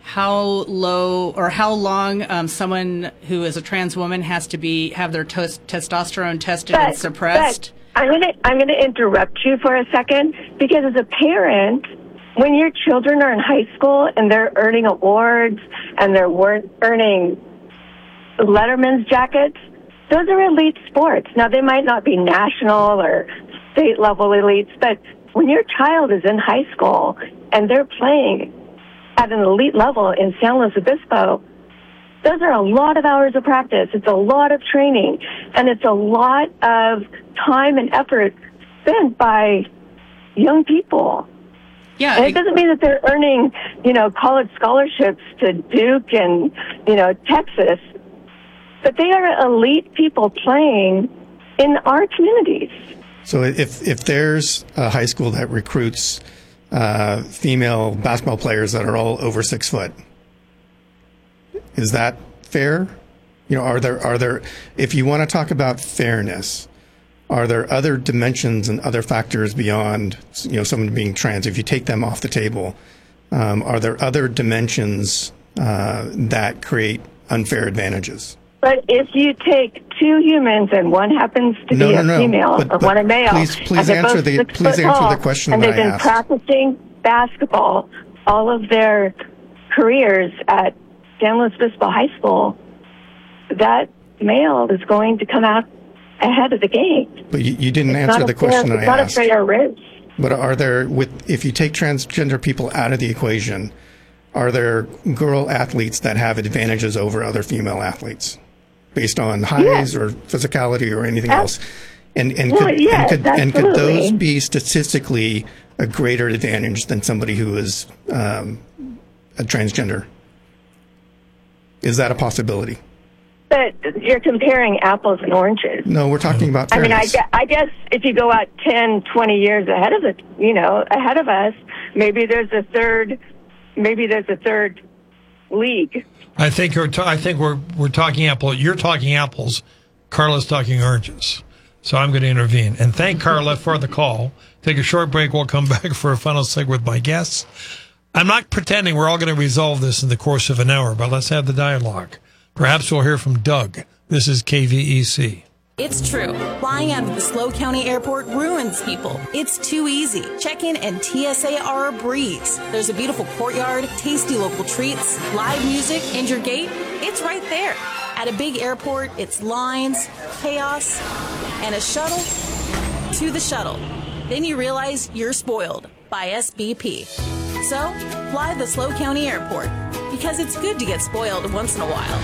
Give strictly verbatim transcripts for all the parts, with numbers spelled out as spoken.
how low or how long um, someone who is a trans woman has to be have their tos- testosterone tested but, and suppressed? But I'm gonna I'm gonna interrupt you for a second, because as a parent, when your children are in high school and they're earning awards and they're wor- earning Letterman's jackets, those are elite sports. Now, they might not be national or state level elites, but when your child is in high school and they're playing at an elite level in San Luis Obispo, those are a lot of hours of practice. It's a lot of training, and it's a lot of time and effort spent by young people. Yeah, and it doesn't mean that they're earning, you know, college scholarships to Duke and, you know, Texas, but they are elite people playing in our communities. So if if there's a high school that recruits uh, female basketball players that are all over six foot, is that fair? You know, are there are there if you want to talk about fairness, are there other dimensions and other factors beyond, you know, someone being trans? If you take them off the table, um, are there other dimensions uh, that create unfair advantages? But if you take two humans and one happens to no, be no, a no. female but, or but one a male, please, please and they're answer both the six please foot answer tall, the question and that they've I been asked. practicing basketball all of their careers at San Luis Obispo High School, that male is going to come out ahead of the game. But you, you didn't it's answer the fair, question it's I not asked. a fair race. But are there, with if you take transgender people out of the equation, are there girl athletes that have advantages over other female athletes based on height yes. or physicality or anything Ab- else? And and well, could, yes, and, could and could those absolutely. be statistically a greater advantage than somebody who is um, a transgender? Is that a possibility? But you're comparing apples and oranges. No, we're talking about I mean, I, fairness. gue- I guess if you go out ten, twenty years ahead of it, you know, ahead of us, maybe there's a third, maybe there's a third league. I think we're ta- I think we're we're talking apple. You're talking apples. Carla's talking oranges. So I'm going to intervene and thank Carla for the call. Take a short break. We'll come back for a final segment with my guests. I'm not pretending we're all going to resolve this in the course of an hour, but let's have the dialogue. Perhaps we'll hear from Doug. This is K V E C. It's true. Flying out of the SLO County Airport ruins people. It's too easy. Check-in and T S A are a breeze. There's a beautiful courtyard, tasty local treats, live music, and your gate, it's right there. At a big airport, it's lines, chaos, and a shuttle to the shuttle. Then you realize you're spoiled by S B P. So, fly the SLO County Airport, because it's good to get spoiled once in a while.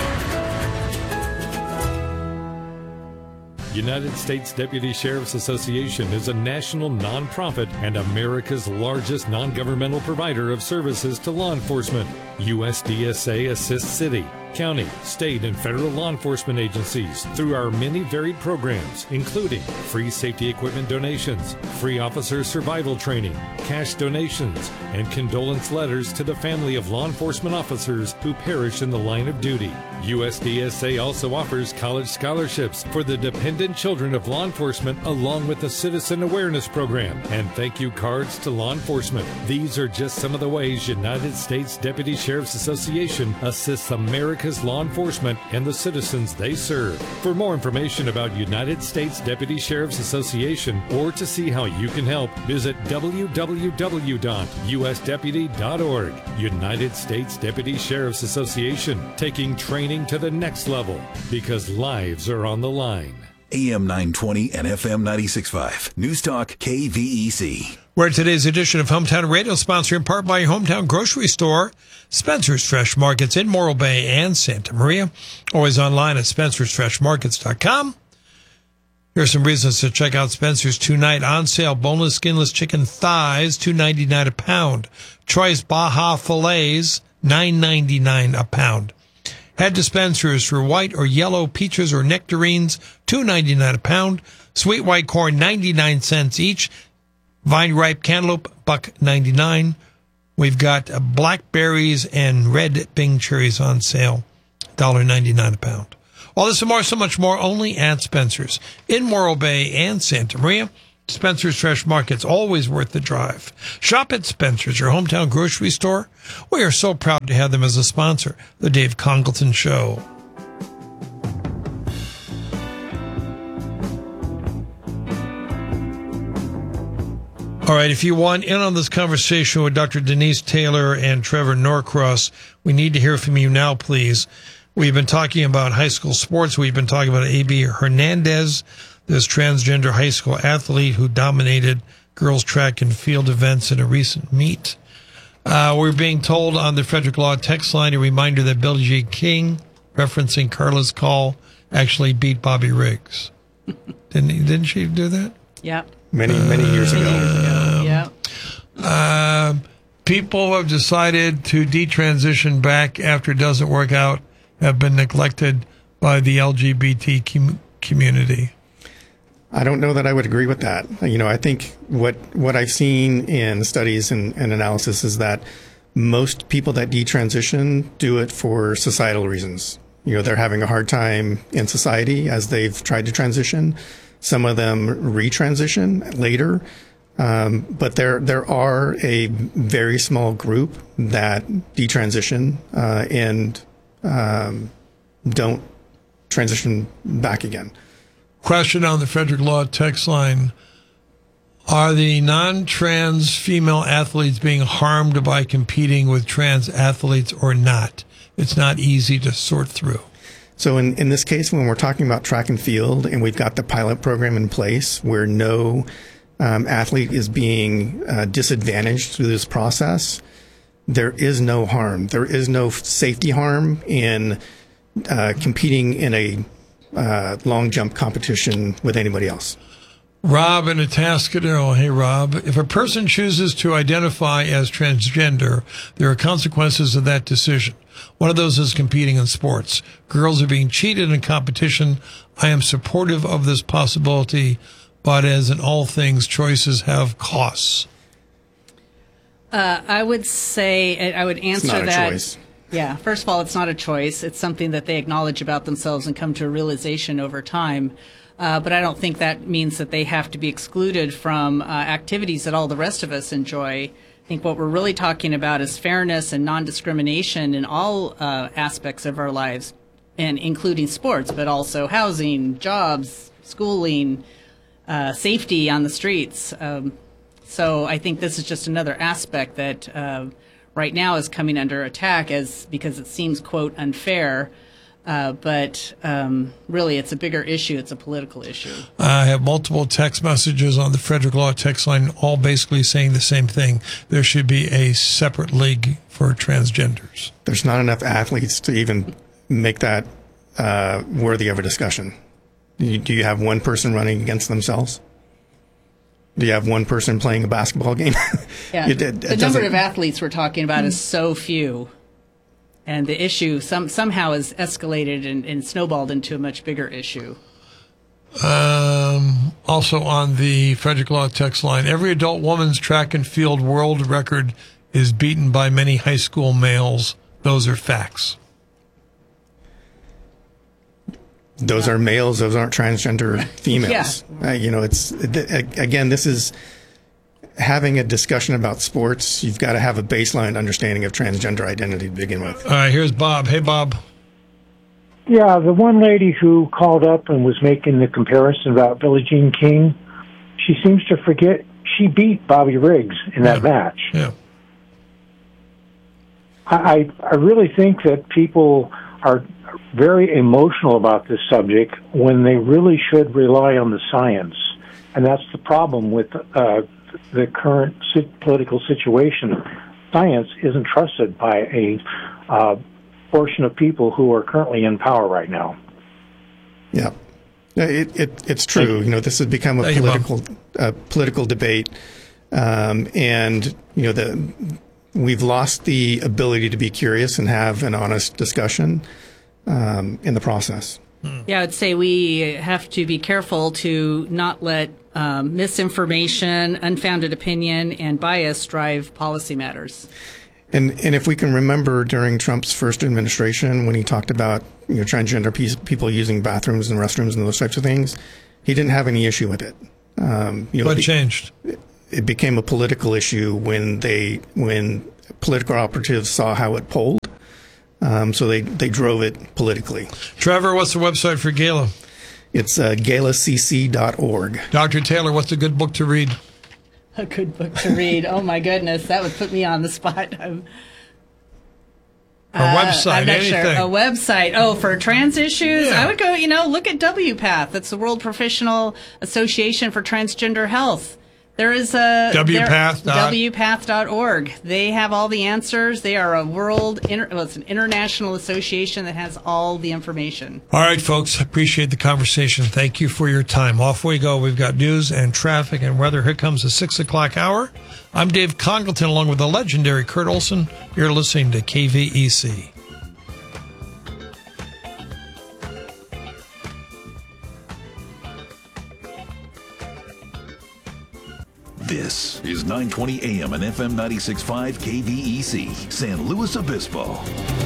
United States Deputy Sheriff's Association is a national nonprofit and America's largest non-governmental provider of services to law enforcement. U S D S A assists city, county, state, and federal law enforcement agencies through our many varied programs, including free safety equipment donations, free officer survival training, cash donations, and condolence letters to the family of law enforcement officers who perish in the line of duty. U S D S A also offers college scholarships for the dependent children of law enforcement, along with the Citizen Awareness Program and thank you cards to law enforcement. These are just some of the ways United States Deputy Sheriff's Association assists America's law enforcement and the citizens they serve. For more information about United States Deputy Sheriff's Association or to see how you can help, visit w w w dot u s deputy dot org. United States Deputy Sheriff's Association, taking training to the next level because lives are on the line. A M nine twenty and F M ninety-six point five. News Talk K V E C. Where today's edition of Hometown Radio, sponsored in part by your hometown grocery store, Spencer's Fresh Markets in Morro Bay and Santa Maria. Always online at spencers fresh markets dot com. Here's some reasons to check out Spencer's tonight. On sale, boneless, skinless chicken thighs, two ninety-nine a pound. Choice Baja fillets, nine ninety-nine a pound. Head to Spencer's for white or yellow peaches or nectarines, two ninety-nine a pound. Sweet white corn, ninety-nine cents each. Vine ripe cantaloupe, buck ninety-nine. We've got blackberries and red Bing cherries on sale, one ninety-nine a pound. All this and more, so much more, only at Spencer's in Morro Bay and Santa Maria. Spencer's Fresh Market's always worth the drive. Shop at Spencer's, your hometown grocery store. We are so proud to have them as a sponsor. The Dave Congleton Show. All right, if you want in on this conversation with Doctor Denise Taylor and Trevor Norcross, we need to hear from you now, please. We've been talking about high school sports. We've been talking about A B Hernandez, this transgender high school athlete who dominated girls' track and field events in a recent meet. Uh, we're being told on the Frederick Law text line a reminder that Billie Jean King, referencing Carla's call, actually beat Bobby Riggs. Didn't he, didn't she do that? Yeah. Many, many years ago. Um, yeah. Uh, people have decided to detransition back after it doesn't work out, have been neglected by the L G B T com- community. I don't know that I would agree with that. You know, I think what what I've seen in studies and, and analysis is that most people that detransition do it for societal reasons. You know, they're having a hard time in society as they've tried to transition. Some of them retransition later, um, but there there are a very small group that detransition uh, and um, don't transition back again. Question on the Frederick Law text line. Are the non-trans female athletes being harmed by competing with trans athletes or not? It's not easy to sort through. So in, in this case, when we're talking about track and field and we've got the pilot program in place where no um, athlete is being uh, disadvantaged through this process, there is no harm. There is no safety harm in uh, competing in a uh, long jump competition with anybody else. Rob in Atascadero. Hey, Rob. If a person chooses to identify as transgender, there are consequences of that decision. One of those is competing in sports. Girls are being cheated in competition. I am supportive of this possibility, but as in all things, choices have costs. Uh, I would say, I would answer It's not a that. choice. Yeah, first of all, it's not a choice. It's something that they acknowledge about themselves and come to a realization over time. Uh, but I don't think that means that they have to be excluded from uh, activities that all the rest of us enjoy. I think what we're really talking about is fairness and non-discrimination in all uh, aspects of our lives, and including sports, but also housing, jobs, schooling, uh, safety on the streets. Um, so I think this is just another aspect that uh, right now is coming under attack as because it seems, quote, unfair. Uh, but um, really, it's a bigger issue. It's a political issue. I have multiple text messages on the Frederick Law text line, all basically saying the same thing. There should be a separate league for transgenders. There's not enough athletes to even make that uh, worthy of a discussion. You, do you have one person running against themselves? Do you have one person playing a basketball game? Yeah, it, it, the it number of athletes we're talking about is so few. And the issue some, somehow has escalated and, and snowballed into a much bigger issue. Um, also on the Frederick Law text line, every adult woman's track and field world record is beaten by many high school males. Those are facts. Those Yeah. are males. Those aren't transgender females. Yeah. Uh, you know, it's again, this is having a discussion about sports. You've got to have a baseline understanding of transgender identity to begin with. All right, here's Bob. Hey, Bob. Yeah, the one lady who called up and was making the comparison about Billie Jean King, she seems to forget she beat Bobby Riggs in that Yeah. match. Yeah. I, I really think that people are very emotional about this subject when they really should rely on the science. And that's the problem with uh, the current political situation. Science isn't trusted by a uh, portion of people who are currently in power right now. Yeah, it, it it's true. You know, this has become a Thank you, political uh, political debate, um, and you know the we've lost the ability to be curious and have an honest discussion um, in the process. Yeah, I would say we have to be careful to not let um, misinformation, unfounded opinion, and bias drive policy matters. And and if we can remember during Trump's first administration when he talked about you know transgender pe- people using bathrooms and restrooms and those types of things, he didn't have any issue with it. Um, you know, what it, changed? It became a political issue when they when political operatives saw how it polled. Um, so they, they drove it politically. Trevor, what's the website for Gala? It's uh, gala c c dot org. Doctor Taylor, what's a good book to read? A good book to read. Oh, my goodness. That would put me on the spot. I'm, a uh, website, I'm not anything. Sure. A website. Oh, for trans issues? Yeah. I would go, you know, look at W PATH. That's the World Professional Association for Transgender Health. There is a W PATH. W PATH dot org. They have all the answers. They are a world, inter, well, it's an international association that has all the information. All right, folks. Appreciate the conversation. Thank you for your time. Off we go. We've got news and traffic and weather. Here comes the six o'clock hour. I'm Dave Congleton along with the legendary Kurt Olson. You're listening to K V E C. This is nine twenty A M and F M ninety-six point five K V E C, San Luis Obispo.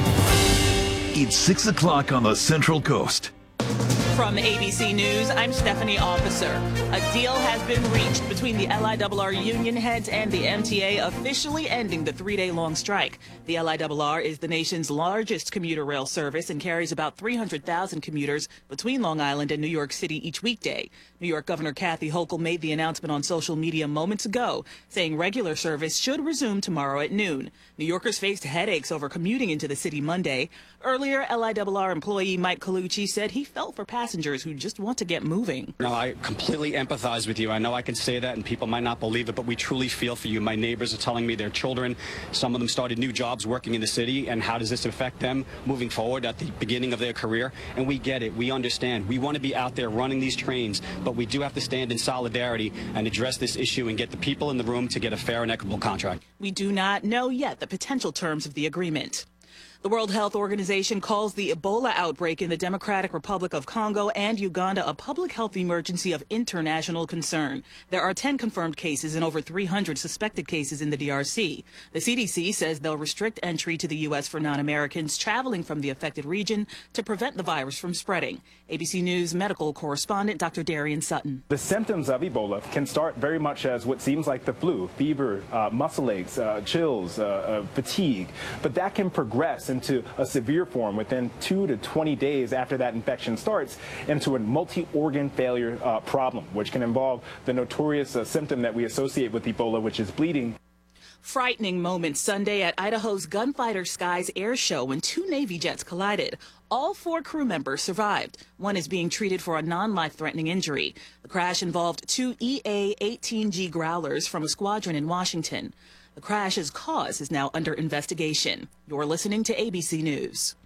It's six o'clock on the Central Coast. From A B C News, I'm Stephanie Officer. A deal has been reached between the L I R R union heads and the M T A, officially ending the three-day-long strike. The L I R R is the nation's largest commuter rail service and carries about three hundred thousand commuters between Long Island and New York City each weekday. New York Governor Kathy Hochul made the announcement on social media moments ago, saying regular service should resume tomorrow at noon. New Yorkers faced headaches over commuting into the city Monday. Earlier, L I R R employee Mike Colucci said he felt for passengers who just want to get moving. No, I completely empathize with you. I know I can say that and people might not believe it, but we truly feel for you. My neighbors are telling me their children, some of them started new jobs working in the city, and how does this affect them moving forward at the beginning of their career? And we get it. We understand. We want to be out there running these trains, but we do have to stand in solidarity and address this issue and get the people in the room to get a fair and equitable contract. We do not know yet the potential terms of the agreement. The World Health Organization calls the Ebola outbreak in the Democratic Republic of Congo and Uganda a public health emergency of international concern. There are ten confirmed cases and over three hundred suspected cases in the D R C. The C D C says they'll restrict entry to the U S for non-Americans traveling from the affected region to prevent the virus from spreading. A B C News medical correspondent Doctor Darian Sutton. The symptoms of Ebola can start very much as what seems like the flu, fever, uh, muscle aches, uh, chills, uh, uh, fatigue, but that can progress into a severe form within two to twenty days after that infection starts into a multi-organ failure uh, problem, which can involve the notorious uh, symptom that we associate with Ebola, which is bleeding. Frightening moment Sunday at Idaho's Gunfighter Skies Air Show when two Navy jets collided. All four crew members survived. One is being treated for a non-life-threatening injury. The crash involved two E A eighteen G Growlers from a squadron in Washington. The crash's cause is now under investigation. You're listening to A B C News.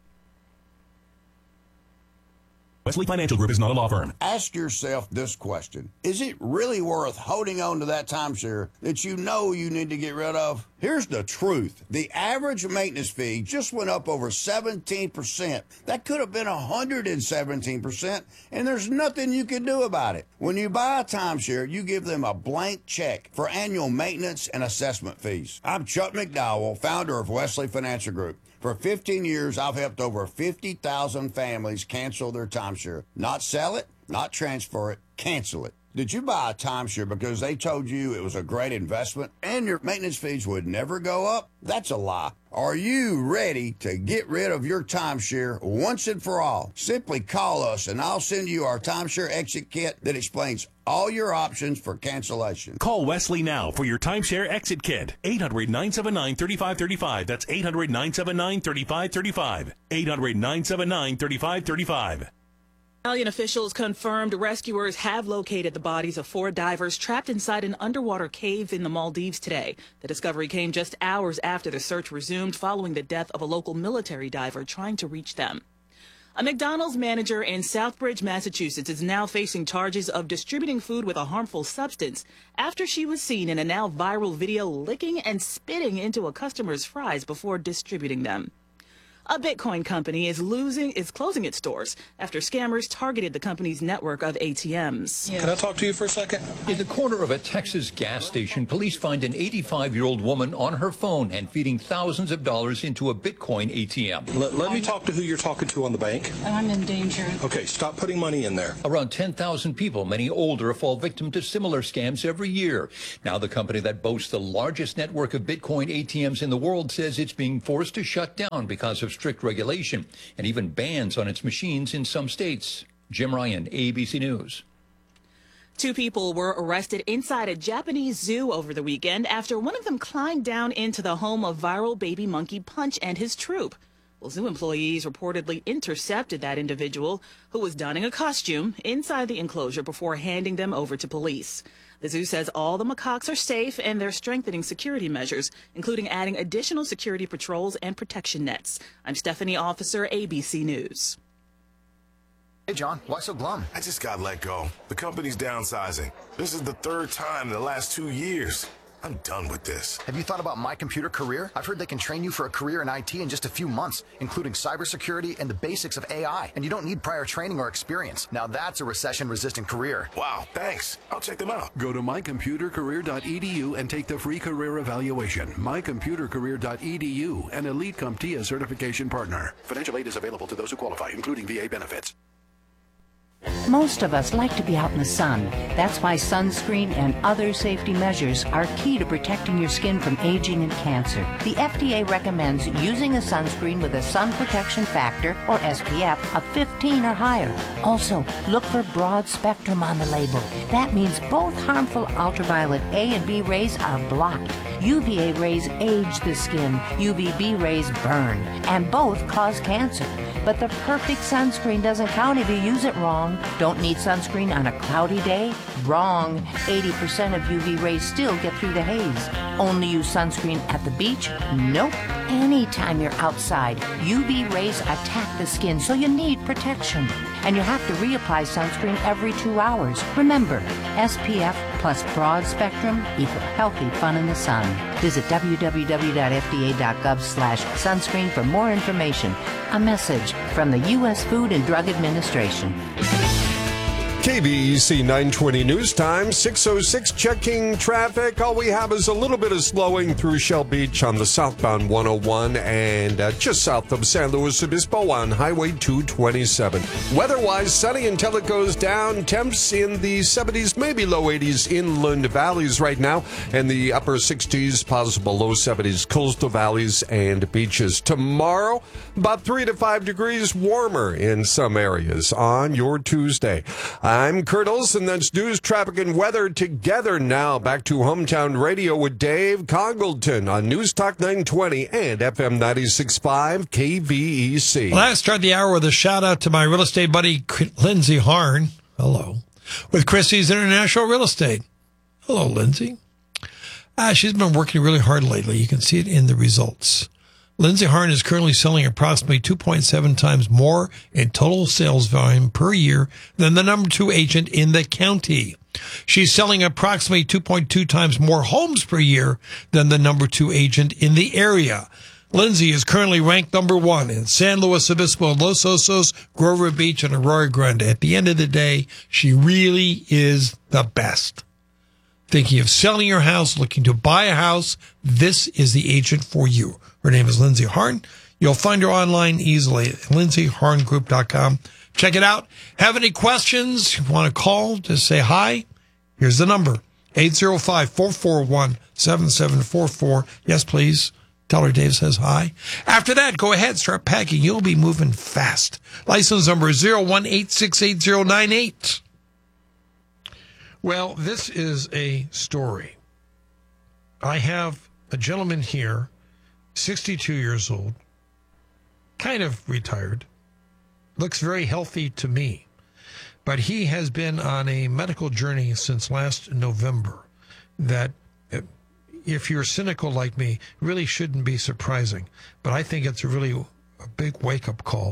Wesley Financial Group is not a law firm. Ask yourself this question. Is it really worth holding on to that timeshare that you know you need to get rid of? Here's the truth. The average maintenance fee just went up over seventeen percent. That could have been one hundred seventeen percent, and there's nothing you can do about it. When you buy a timeshare, you give them a blank check for annual maintenance and assessment fees. I'm Chuck McDowell, founder of Wesley Financial Group. For fifteen years, I've helped over fifty thousand families cancel their timeshare. Not sell it, not transfer it, cancel it. Did you buy a timeshare because they told you it was a great investment and your maintenance fees would never go up? That's a lie. Are you ready to get rid of your timeshare once and for all? Simply call us and I'll send you our timeshare exit kit that explains all your options for cancellation. Call Wesley now for your timeshare exit kit. eight hundred, nine seven nine, three five three five. That's eight hundred, nine seven nine, three five three five. eight hundred, nine seven nine, three five three five. Italian officials confirmed rescuers have located the bodies of four divers trapped inside an underwater cave in the Maldives today. The discovery came just hours after the search resumed following the death of a local military diver trying to reach them. A McDonald's manager in Southbridge, Massachusetts is now facing charges of distributing food with a harmful substance after she was seen in a now viral video licking and spitting into a customer's fries before distributing them. A Bitcoin company is losing is closing its doors after scammers targeted the company's network of A T Ms. Can I talk to you for a second? In the corner of a Texas gas station, police find an eighty-five-year-old woman on her phone and feeding thousands of dollars into a Bitcoin A T M. Let, let me talk to who you're talking to on the bank. I'm in danger. Okay, stop putting money in there. Around ten thousand people, many older, fall victim to similar scams every year. Now the company that boasts the largest network of Bitcoin A T Ms in the world says it's being forced to shut down because of strict regulation and even bans on its machines in some states. Jim Ryan, A B C News. Two people were arrested inside a Japanese zoo over the weekend after one of them climbed down into the home of viral baby monkey Punch and his troop. Well, zoo employees reportedly intercepted that individual, who was donning a costume, inside the enclosure before handing them over to police. The zoo says all the macaques are safe and they're strengthening security measures, including adding additional security patrols and protection nets. I'm Stephanie Officer, A B C News. Hey, John, why so glum? I just got let go. The company's downsizing. This is the third time in the last two years. I'm done with this. Have you thought about My Computer Career? I've heard they can train you for a career in I T in just a few months, including cybersecurity and the basics of A I. And you don't need prior training or experience. Now that's a recession-resistant career. Wow, thanks. I'll check them out. Go to my computer career dot e d u and take the free career evaluation. my computer career dot e d u, an Elite CompTIA certification partner. Financial aid is available to those who qualify, including V A benefits. Most of us like to be out in the sun. That's why sunscreen and other safety measures are key to protecting your skin from aging and cancer. The F D A recommends using a sunscreen with a sun protection factor, or S P F, of fifteen or higher. Also, look for broad spectrum on the label. That means both harmful ultraviolet A and B rays are blocked. U V A rays age the skin, U V B rays burn, and both cause cancer. But the perfect sunscreen doesn't count if you use it wrong. Don't need sunscreen on a cloudy day? Wrong. eighty percent of U V rays still get through the haze. Only use sunscreen at the beach? Nope. Anytime you're outside, U V rays attack the skin, so you need protection. And you have to reapply sunscreen every two hours. Remember, S P F plus broad spectrum equal healthy fun in the sun. Visit w w w dot f d a dot gov slash sunscreen for more information. A message from the U S Food and Drug Administration. K B E C nine twenty News Time, six oh six, checking traffic. All we have is a little bit of slowing through Shell Beach on the southbound one oh one and uh, just south of San Luis Obispo on Highway two twenty-seven. Weather-wise, sunny until it goes down. Temps in the seventies, maybe low eighties inland valleys right now, and the upper sixties, possible low seventies, coastal valleys and beaches. Tomorrow, about three to five degrees warmer in some areas on your Tuesday. I'm Kurt Olson. That's news, traffic, and weather together now. Back to Hometown Radio with Dave Congleton on News Talk nine twenty and F M ninety-six point five K V E C. Well, I start the hour with a shout out to my real estate buddy, Lindsay Harn. Hello. With Christie's International Real Estate. Hello, Lindsay. Ah, she's been working really hard lately. You can see it in the results. Lindsay Harn is currently selling approximately two point seven times more in total sales volume per year than the number two agent in the county. She's selling approximately two point two times more homes per year than the number two agent in the area. Lindsay is currently ranked number one in San Luis Obispo, Los Osos, Grover Beach, and Arroyo Grande. At the end of the day, she really is the best. Thinking of selling your house, looking to buy a house, this is the agent for you. Her name is Lindsay Harn. You'll find her online easily at lindsay harn group dot com. Check it out. Have any questions? You want to call? Just say hi. Here's the number, eight oh five, four four one, seven seven four four. Yes, please. Tell her Dave says hi. After that, go ahead, start packing. You'll be moving fast. License number is zero one eight six eight zero nine eight. Well, this is a story. I have a gentleman here, sixty-two years old, kind of retired, looks very healthy to me, but he has been on a medical journey since last November that, if you're cynical like me, really shouldn't be surprising. But I think it's a really a big wake-up call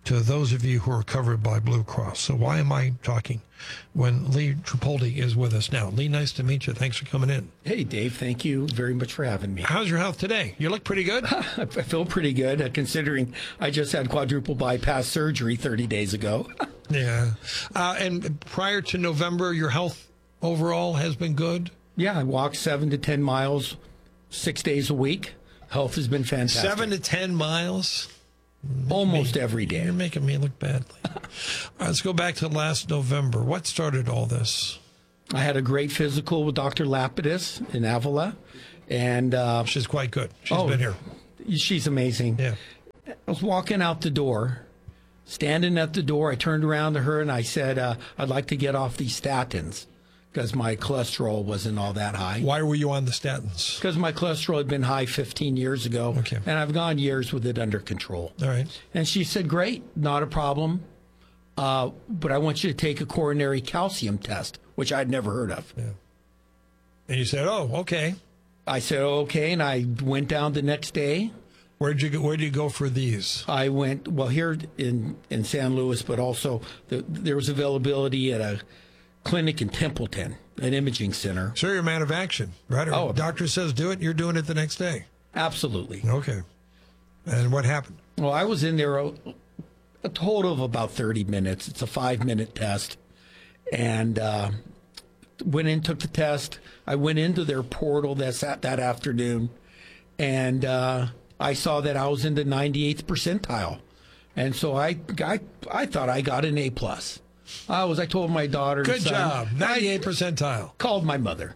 to those of you who are covered by Blue Cross. So why am I talking when Lee Tripoldi is with us now? Lee, nice to meet you. Thanks for coming in. Hey, Dave. Thank you very much for having me. How's your health today? You look pretty good. I feel pretty good, uh, considering I just had quadruple bypass surgery thirty days ago. Yeah. Uh, and prior to November, your health overall has been good? Yeah, I walk seven to ten miles six days a week. Health has been fantastic. Seven to ten miles? Almost me, every day. You're making me look badly. All right, let's go back to last November. What started all this? I had a great physical with Doctor Lapidus in Avila. And uh, she's quite good. She's oh, been here. She's amazing. Yeah. I was walking out the door, standing at the door. I turned around to her and I said, uh, I'd like to get off these statins because my cholesterol wasn't all that high. Why were you on the statins? Because my cholesterol had been high fifteen years ago. Okay. And I've gone years with it under control. All right. And she said, great, not a problem. Uh, but I want you to take a coronary calcium test, which I'd never heard of. Yeah. And you said, oh, okay. I said, okay. And I went down the next day. Where'd you go, where did you go for these? I went, well, here in, in San Luis, but also the, there was availability at a clinic in Templeton, an imaging center. So you're a man of action, right? Or Oh, doctor says do it, you're doing it the next day. Absolutely. Okay. And what happened? Well, I was in there a, a total of about thirty minutes. It's a five-minute test. And uh, went in, took the test. I went into their portal that's that, that afternoon, and uh, I saw that I was in the ninety-eighth percentile. And so I, I, I thought I got an A plus. I was. I told my daughter. Good son, job. ninety-eight percentile. Called my mother.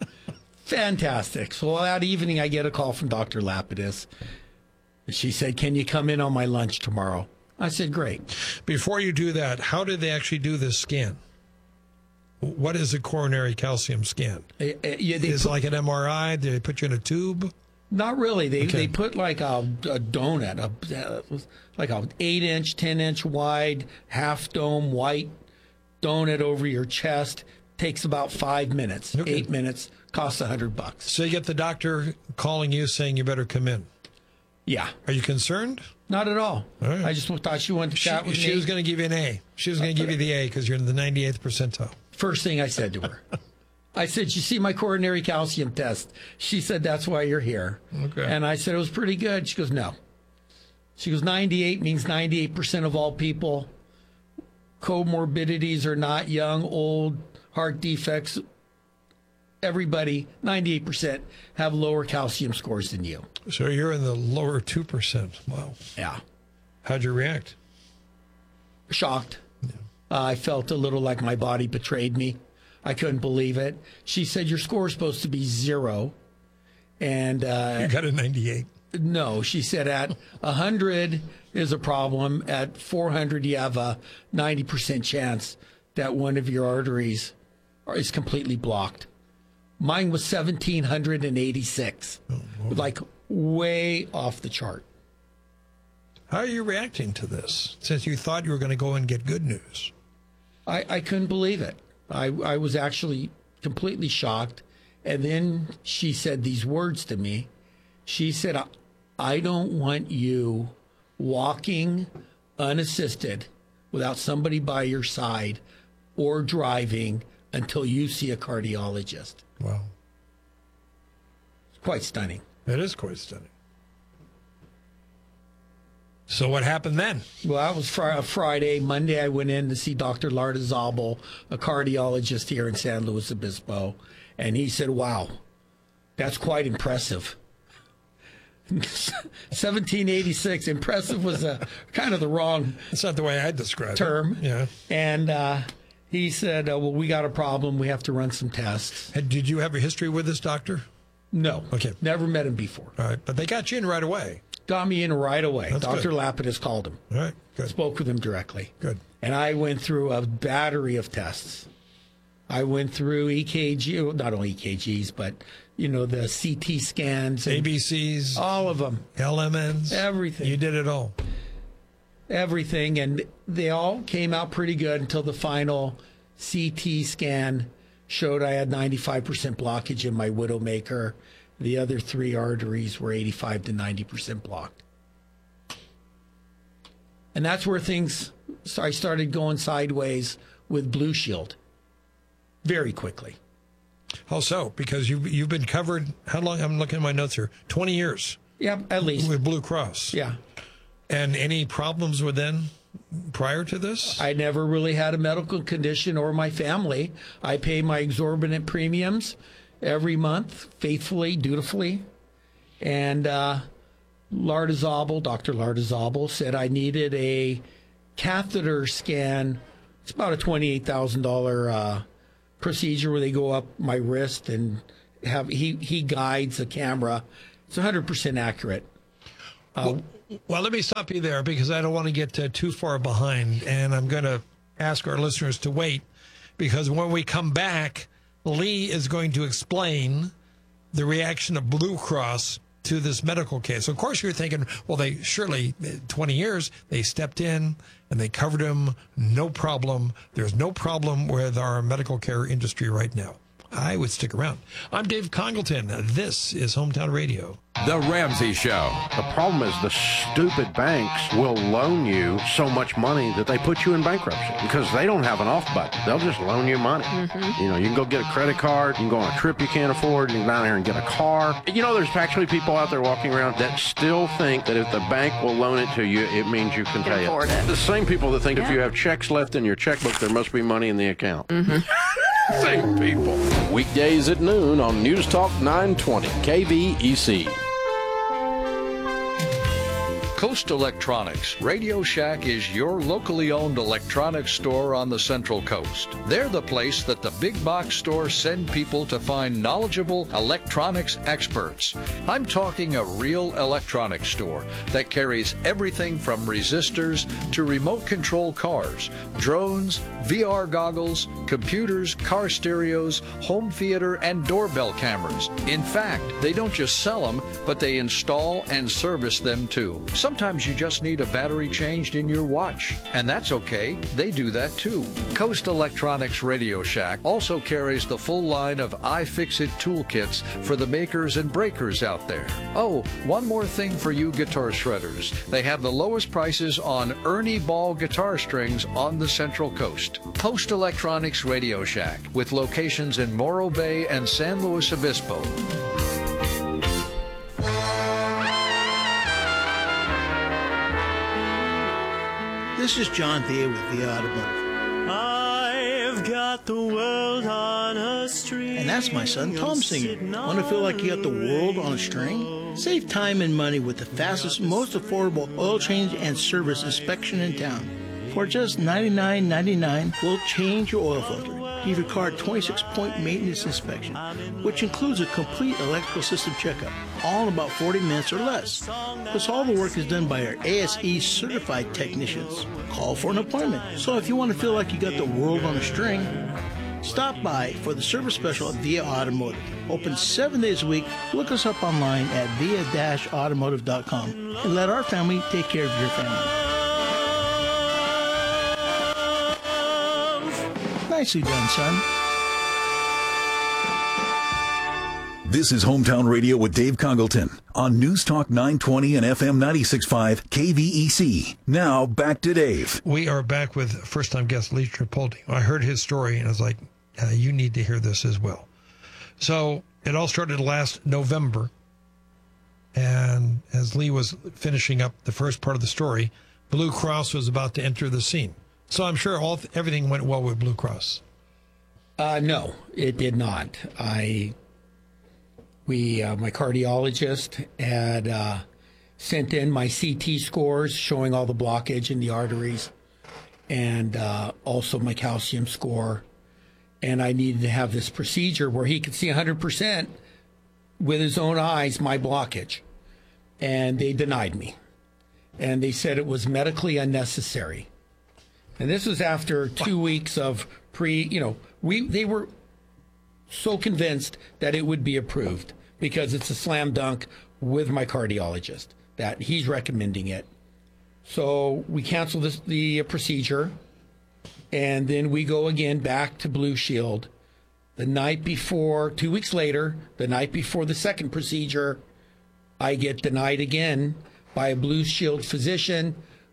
Fantastic. So that evening, I get a call from Doctor Lapidus. She said, "Can you come in on my lunch tomorrow?" I said, "Great." Before you do that, how did they actually do this scan? What is a coronary calcium scan? Uh, uh, yeah, they is put, it like an M R I? Did they put you in a tube? Not really. They Okay. they put like a, a donut, a, uh, like a eight inch, ten inch wide, half dome white donut over your chest. Takes about five minutes, Okay. eight minutes. Costs a hundred bucks. So you get the doctor calling you saying you better come in. Yeah. Are you concerned? Not at all. All right. I just thought she wanted to chat she, with she me. was going to give you an A. She was going to give you the A because you're in the ninety-eighth percentile. First thing I said to her, I said, "You see my coronary calcium test?" She said, "That's why you're here." Okay. And I said, "It was pretty good." She goes, "No." She goes, ninety-eight means ninety-eight percent of all people. Comorbidities are not young, old, heart defects. Everybody, ninety-eight percent have lower calcium scores than you. So you're in the lower two percent. Wow. Yeah. How'd you react? Shocked. Uh, I felt a little like my body betrayed me. I couldn't believe it. She said, "Your score is supposed to be zero." And uh, You got a ninety-eight. no, she said at one hundred is a problem. At four hundred, you have a ninety percent chance that one of your arteries are- is completely blocked. Mine was one thousand seven hundred eighty-six, like way off the chart. How are you reacting to this since you thought you were going to go and get good news? I, I couldn't believe it. I, I was actually completely shocked. And then she said these words to me. She said, I, I don't want you walking unassisted without somebody by your side or driving until you see a cardiologist. Wow. It's quite stunning. It is quite stunning. So what happened then? Well, that was fr- Friday. Monday, I went in to see Doctor Larda Zabel, a cardiologist here in San Luis Obispo, and he said, "Wow, that's quite impressive." seventeen eighty-six, impressive was a, kind of the wrong That's not the way I describe term. it. Yeah. And uh, he said, uh, well, we got a problem. We have to run some tests. Hey, did you have a history with this doctor? No. Okay. Never met him before. All right. But they got you in right away. Got me in right away. That's Doctor good. Lapidus called him. All right. Good. Spoke with him directly. Good. And I went through a battery of tests. I went through E K G, not only E K Gs, but, you know, the C T scans. A B Cs. All of them. L M Ns. Everything. You did it all. Everything. And they all came out pretty good until the final C T scan showed I had ninety-five percent blockage in my widowmaker. The other three arteries were eighty-five to ninety percent blocked. And that's where things, so I started going sideways with Blue Shield very quickly. How so? Because you've, you've been covered, how long? I'm looking at my notes here. twenty years. Yeah, at least. With Blue Cross. Yeah. And any problems with them prior to this? I never really had a medical condition or my family. I pay my exorbitant premiums every month, faithfully, dutifully. And uh, Lardizabal, Doctor Lardizabal, said I needed a catheter scan. It's about a twenty-eight thousand dollars uh, procedure where they go up my wrist and have he, he guides the camera. It's one hundred percent accurate. Uh, well, well, let me stop you there because I don't want to get uh, too far behind, and I'm going to ask our listeners to wait because when we come back, Lee is going to explain the reaction of Blue Cross to this medical case. So of course, you're thinking, well, they surely, twenty years, they stepped in and they covered him, no problem. There's no problem with our medical care industry right now. I would stick around. I'm Dave Congleton. This is Hometown Radio. The Ramsey Show. The problem is the stupid banks will loan you so much money that they put you in bankruptcy because they don't have an off button. They'll just loan you money. Mm-hmm. You know, you can go get a credit card, you can go on a trip you can't afford, you can go down there and get a car. You know, there's actually people out there walking around that still think that if the bank will loan it to you, it means you can, can pay it. it. The same people that think yeah. if you have checks left in your checkbook, there must be money in the account. Mm-hmm. Same people. Weekdays at noon on News Talk nine twenty K V E C. Coast Electronics. Radio Shack is your locally owned electronics store on the Central Coast. They're the place that the big box stores send people to find knowledgeable electronics experts. I'm talking a real electronics store that carries everything from resistors to remote control cars, drones, V R goggles, computers, car stereos, home theater, and doorbell cameras. In fact, they don't just sell them, but they install and service them too. Sometimes you just need a battery changed in your watch, and that's okay. They do that too. Coast Electronics Radio Shack also carries the full line of iFixit toolkits for the makers and breakers out there. Oh, one more thing for you guitar shredders. They have the lowest prices on Ernie Ball guitar strings on the Central Coast. Coast Electronics Radio Shack, with locations in Morro Bay and San Luis Obispo. This is John Thea with Thea Automotive. I've got the world on a string. And that's my son Tom singing. Want to feel like you got the world on a string? Save time and money with the fastest, most affordable oil change and service inspection in town. For just ninety-nine ninety-nine, we'll change your oil filter, give your car a twenty-six point maintenance inspection, which includes a complete electrical system checkup, all in about forty minutes or less. Plus, all the work is done by our A S E certified technicians. Call for an appointment. So if you want to feel like you got the world on a string, stop by for the service special at Via Automotive. Open seven days a week. Look us up online at via dash automotive dot com and let our family take care of your family. Nicely done, son. This is Hometown Radio with Dave Congleton on News Talk nine twenty and F M ninety-six point five K V E C. Now back to Dave. We are back with first-time guest Lee Tripolti. I heard his story and I was like, uh, you need to hear this as well. So it all started last November. And as Lee was finishing up the first part of the story, Blue Cross was about to enter the scene. So I'm sure all everything went well with Blue Cross. Uh, no, it did not. I, we, uh, my cardiologist had uh, sent in my C T scores showing all the blockage in the arteries, and uh, also my calcium score. And I needed to have this procedure where he could see one hundred percent with his own eyes my blockage, and they denied me, and they said it was medically unnecessary. And this was after two weeks of pre, you know, we they were so convinced that it would be approved because it's a slam dunk with my cardiologist that he's recommending it. So we cancel this, the procedure, and then we go again back to Blue Shield. The night before, two weeks later, the night before the second procedure, I get denied again by a Blue Shield physician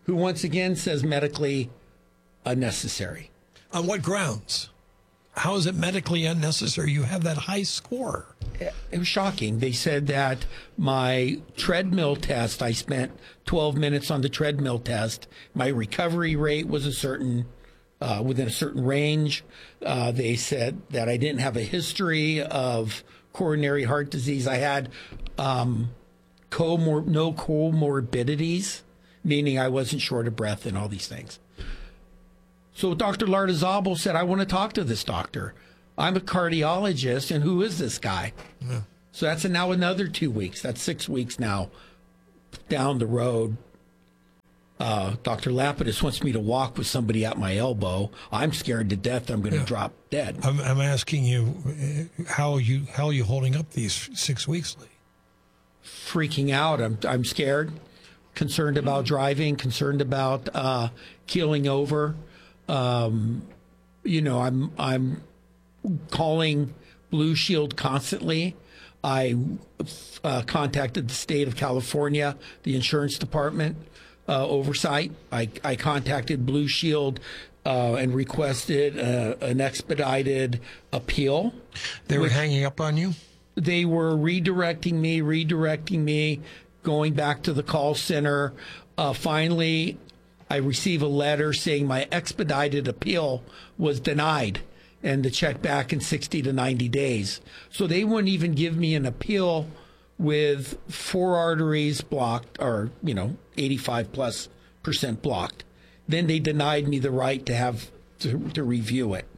who once again says medically unnecessary. On what grounds? How is it medically unnecessary? You have that high score. It was shocking. They said that my treadmill test, I spent twelve minutes on the treadmill test. My recovery rate was a certain, uh, within a certain range. Uh, they said that I didn't have a history of coronary heart disease. I had um, comor- no comorbidities, meaning I wasn't short of breath and all these things. So Doctor Lardizabal said, I want to talk to this doctor. I'm a cardiologist, and who is this guy? Yeah. So that's now another two weeks. That's six weeks now down the road. Uh, Doctor Lapidus wants me to walk with somebody at my elbow. I'm scared to death I'm going to Yeah. drop dead. I'm, I'm asking you, uh, how are you how are you holding up these six weeks, Lee? Freaking out. I'm I'm scared, concerned about driving, concerned about uh, keeling over. Um, you know, I'm I'm calling Blue Shield constantly. I uh, contacted the state of California, the insurance department uh, oversight. I, I contacted Blue Shield uh, and requested uh, an expedited appeal. They were hanging up on you? They were redirecting me, redirecting me, going back to the call center. Uh, finally, I receive a letter saying my expedited appeal was denied and to check back in sixty to ninety days. So they wouldn't even give me an appeal with four arteries blocked, or, you know, eighty-five plus percent blocked. Then they denied me the right to have to, to review it.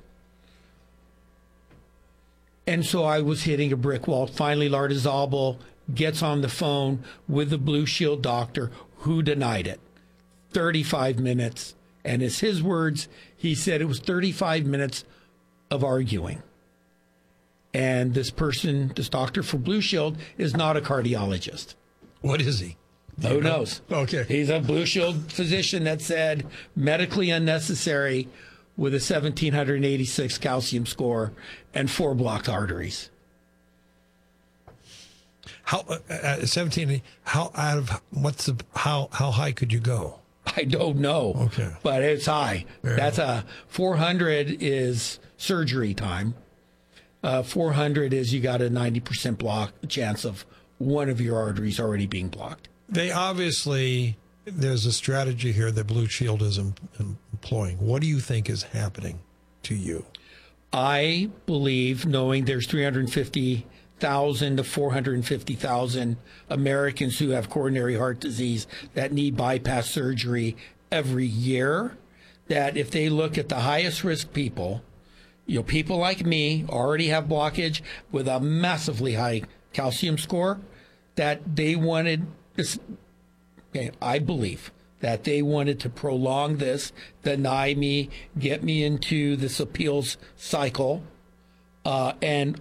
And so I was hitting a brick wall. Finally, Lardizabal gets on the phone with the Blue Shield doctor who denied it. thirty-five minutes. And it's his words. He said it was thirty-five minutes of arguing. And this person, this doctor for Blue Shield, is not a cardiologist. What is he? Who knows? Okay. He's a Blue Shield physician that said medically unnecessary with a seventeen eighty-six calcium score and four blocked arteries. How uh, at seventeen? How out of what's the how how high could you go? I don't know. Okay. But it's high. Very That's a four hundred is surgery time. Uh, four hundred is you got a ninety percent block chance of one of your arteries already being blocked. They obviously, there's a strategy here that Blue Shield is em- employing. What do you think is happening to you? I believe, knowing there's three hundred fifty thousand to four hundred fifty thousand Americans who have coronary heart disease that need bypass surgery every year, that if they look at the highest risk people, you know, people like me already have blockage with a massively high calcium score, that they wanted this, okay, I believe that they wanted to prolong this, deny me, get me into this appeals cycle, uh, and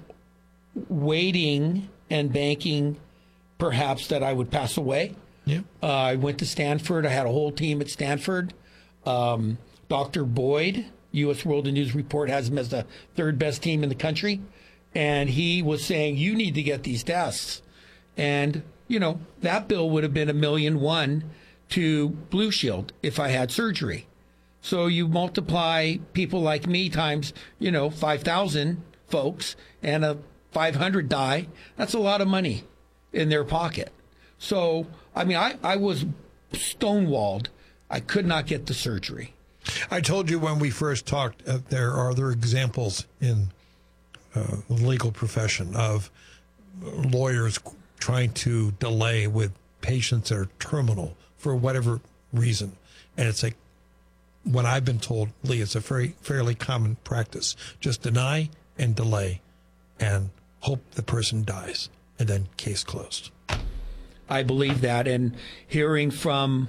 waiting and banking perhaps that I would pass away. Yep. Uh, I went to Stanford. I had a whole team at Stanford. Um, Doctor Boyd, U S World News Report, has him as the third best team in the country. And he was saying, you need to get these tests. And, you know, that bill would have been a million one to Blue Shield if I had surgery. So you multiply people like me times, you know, five thousand folks and a five hundred die. That's a lot of money in their pocket. So, I mean, I, I was stonewalled. I could not get the surgery. I told you when we first talked, uh, there are other examples in uh, the legal profession of lawyers trying to delay with patients that are terminal for whatever reason. And it's like, what I've been told, Lee, it's a very fairly common practice. Just deny and delay and hope the person dies, and then case closed. I believe that, and hearing from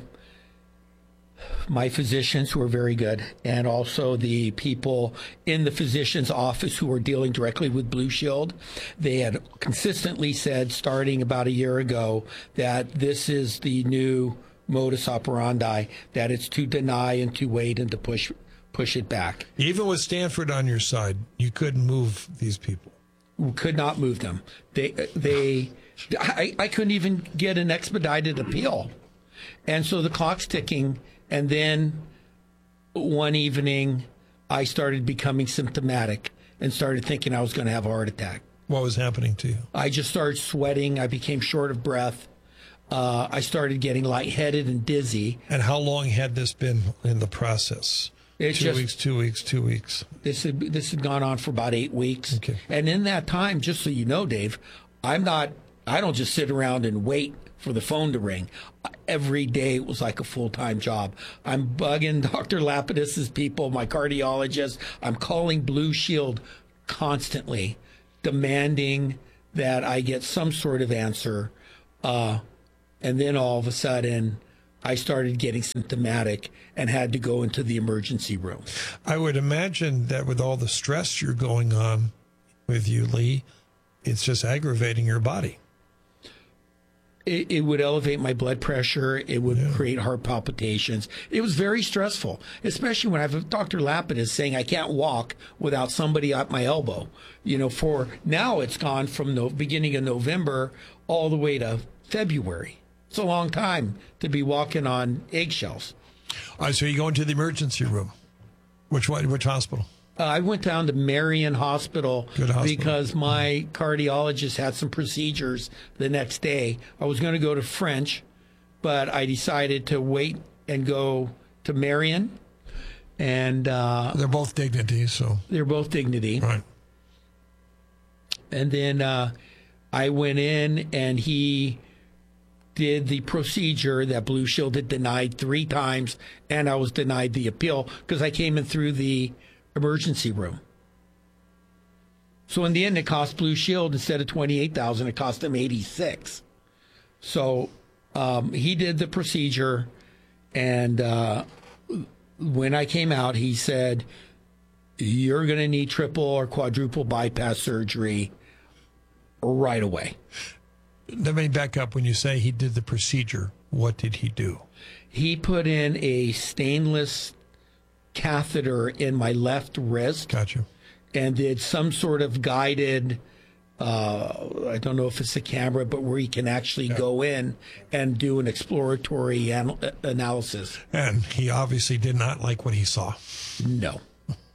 my physicians who are very good, and also the people in the physician's office who are dealing directly with Blue Shield, they had consistently said, starting about a year ago, that this is the new modus operandi, that it's to deny and to wait and to push push it back. Even with Stanford on your side, you couldn't move these people. We could not move them. They, they, I, I couldn't even get an expedited appeal. And so the clock's ticking, And then one evening, I started becoming symptomatic and started thinking I was going to have a heart attack. What was happening to you? I just started sweating. I became short of breath. Uh, I started getting lightheaded and dizzy. And how long had this been in the process? It's two just, weeks, two weeks, two weeks. This had, this had gone on for about eight weeks. Okay. And in that time, just so you know, Dave, I'm not, I don't just sit around and wait for the phone to ring. Every day it was like a full-time job. I'm bugging Doctor Lapidus's people, my cardiologist. I'm calling Blue Shield constantly, demanding that I get some sort of answer. Uh, and then all of a sudden, I started getting symptomatic and had to go into the emergency room. I would imagine that with all the stress you're going on with you, Lee, it's just aggravating your body. It, it would elevate my blood pressure. It would yeah. create heart palpitations. It was very stressful, especially when I have Doctor Lapidus saying I can't walk without somebody at my elbow. You know, for now it's gone from the beginning of November all the way to February. It's a long time to be walking on eggshells. All right, so you go into the emergency room. Which one? Which hospital? Uh, I went down to Marion Hospital, Good hospital because my cardiologist had some procedures the next day. I was going to go to French, but I decided to wait and go to Marion. And uh, they're both Dignity, so they're both Dignity, right? And then uh, I went in, and he did the procedure that Blue Shield had denied three times, and I was denied the appeal because I came in through the emergency room. So in the end, it cost Blue Shield, instead of twenty-eight thousand dollars, it cost them eighty-six thousand dollars. So um, he did the procedure, and uh, when I came out, he said, "You're going to need triple or quadruple bypass surgery right away." Let me back up. When you say he did the procedure, what did he do? He put in a stainless catheter in my left wrist. Gotcha. And did some sort of guided, uh, I don't know if it's a camera, but where he can actually yeah. go in and do an exploratory an- analysis. And he obviously did not like what he saw. No.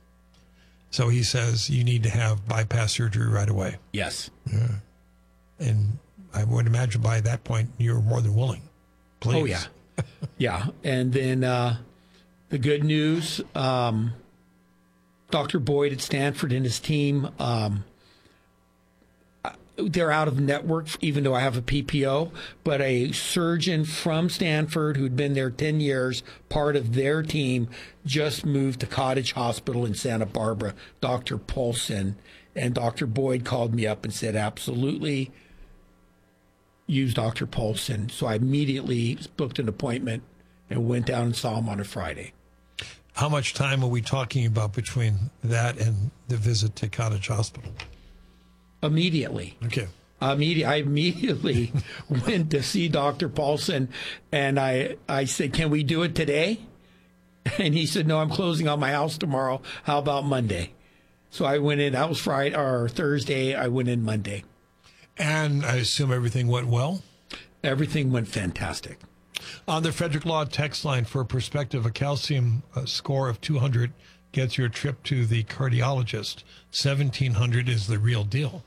So he says you need to have bypass surgery right away. Yes. Yeah. And I would imagine by that point you were more than willing. Please. Oh, yeah. yeah. And then uh, the good news, um, Doctor Boyd at Stanford and his team, um, they're out of network, even though I have a P P O, but a surgeon from Stanford who'd been there ten years, part of their team, just moved to Cottage Hospital in Santa Barbara, Doctor Paulson. And Doctor Boyd called me up and said, absolutely, use Doctor Paulson. So I immediately booked an appointment and went down and saw him on a Friday. How much time are we talking about between that and the visit to Cottage Hospital? Immediately. Okay. Immedi- I immediately went to see Doctor Paulson, and I, I said, can we do it today? And he said, no, I'm closing on my house tomorrow. How about Monday? So I went in. That was Friday or Thursday. I went in Monday. And I assume everything went well? Everything went fantastic. On the Frederick Law text line, for perspective, a calcium uh, score of two hundred gets you a trip to the cardiologist. seventeen hundred is the real deal.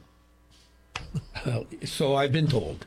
Uh, so I've been told.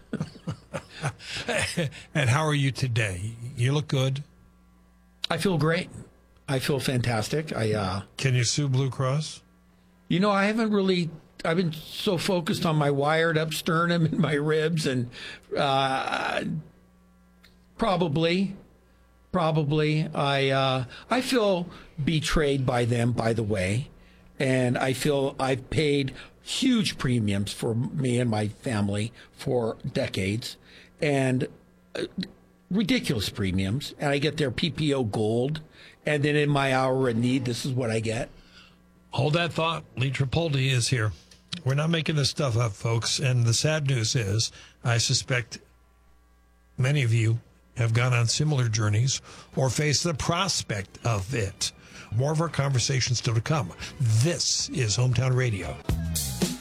And how are you today? You look good. I feel great. I feel fantastic. I uh, Can you sue Blue Cross? You know, I haven't really... I've been so focused on my wired up sternum and my ribs, and uh, probably, probably, I uh, I feel betrayed by them, by the way, and I feel I've paid huge premiums for me and my family for decades, and uh, ridiculous premiums, and I get their P P O Gold, and then in my hour of need, this is what I get. Hold that thought. Lee Tripoldi is here. We're not making this stuff up, folks. And the sad news is, I suspect many of you have gone on similar journeys or face the prospect of it. More of our conversations still to come. This is Hometown Radio.